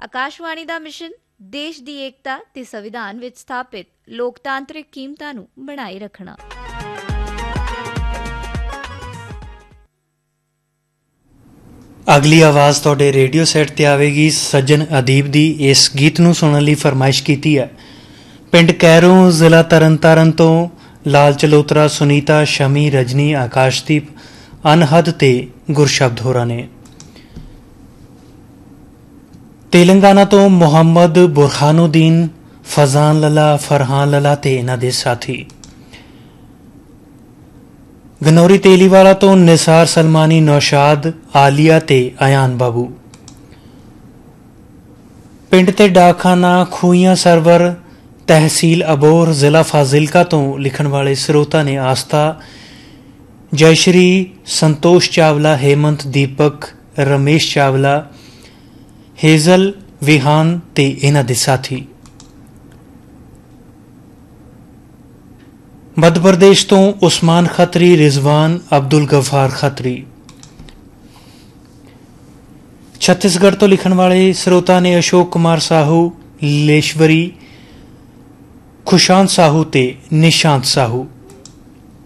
ਆਕਾਸ਼ਵਾਣੀ ਦਾ mission ਦੇਸ਼ ਦੀ ਏਕਤਾ ਤੇ ਸੰਵਿਧਾਨ ਵਿੱਚ ਸਥਾਪਿਤ ਲੋਕਤਾਂਤਰਿਕ ਕੀਮਤਾਂ ਨੂੰ ਬਣਾਏ ਰੱਖਣਾ। ਅਗਲੀ ਆਵਾਜ਼ ਤੁਹਾਡੇ ਰੇਡੀਓ ਸੈੱਟ ਤੇ ਆਵੇਗੀ। ਸੱਜਣ ਅਦੀਬ ਦੀ ਇਸ ਗੀਤ ਨੂੰ ਸੁਣਨ ਲਈ ਫਰਮਾਇਸ਼ ਕੀਤੀ ਹੈ। ਪਿੰਡ ਕੈਰੋਂ, ਜ਼ਿਲ੍ਹਾ ਤਰਨਤਾਰਨ ਤੋਂ ਲਾਲ ਚਲੋਤਰਾ, ਸੁਨੀਤਾ, ਸ਼ਮੀ, ਰਜਨੀ, ਆਕਾਸ਼ਦੀਪ, ਅਨਹਦ ਤੇ ਗੁਰਸ਼ਬਦ ਹੋਰਾਂ ਨੇ। ਤੇਲੰਗਾਨਾ ਤੋਂ ਮੁਹੰਮਦ ਬੁਰਹਾਨੂਦੀਨ, ਫਜ਼ਾਨ ਲੱਲਾ, ਫਰਹਾਨ ਲੱਲਾ ਤੇ ਇਹਨਾਂ ਦੇ ਸਾਥੀ। ਗਨੌਰੀ ਤੇਲੀਵਾਲਾ ਤੋਂ ਨਿਸਾਰ ਸਲਮਾਨੀ, ਨੌਸ਼ਾਦ, ਆਲੀਆ ਤੇ ਆਯਾਨ ਬਾਬੂ। ਪਿੰਡ ਤੇ ਡਾਕਖਾਨਾ, ਖੂਹੀਆਂ ਸਰਵਰ, ਤਹਿਸੀਲ ਅਬੋਹਰ, ਜ਼ਿਲ੍ਹਾ ਫਾਜ਼ਿਲਕਾ ਤੋਂ ਲਿਖਣ ਵਾਲੇ ਸਰੋਤਾ ਨੇ ਆਸਥਾ, ਜੈਸ਼ਰੀ, ਸੰਤੋਸ਼ ਚਾਵਲਾ, ਹੇਮੰਤ, ਦੀਪਕ, ਰਮੇਸ਼ ਚਾਵਲਾ, ਹੇਜ਼ਲ, ਵਿਹਾਨ ਤੇ ਇਹਨਾਂ ਦੇ ਸਾਥੀ। ਮੱਧ ਪ੍ਰਦੇਸ਼ ਤੋਂ ਉਸਮਾਨ ਖੱਤਰੀ, ਰਿਜ਼ਵਾਨ, ਅਬਦੁਲ ਗਫਾਰ ਖੱਤਰੀ। ਛੱਤੀਸਗੜ੍ਹ ਤੋਂ ਲਿਖਣ ਵਾਲੇ ਸਰੋਤਾ ਨੇ ਅਸ਼ੋਕ ਕੁਮਾਰ ਸਾਹੂ, ਲੇਸ਼ਵਰੀ, ਖੁਸ਼ਾਂਤ ਸਾਹੂ ਤੇ ਨਿਸ਼ਾਂਤ ਸਾਹੂ।